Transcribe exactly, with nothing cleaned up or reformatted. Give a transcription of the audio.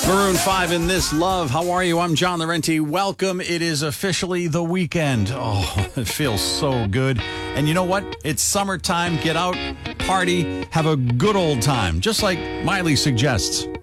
Maroon five in This Love. How are you? I'm John Laurenti. Welcome. It is officially the weekend. Oh, it feels so good. And you know what? It's summertime. Get out, party, have a good old time, just like Miley suggests.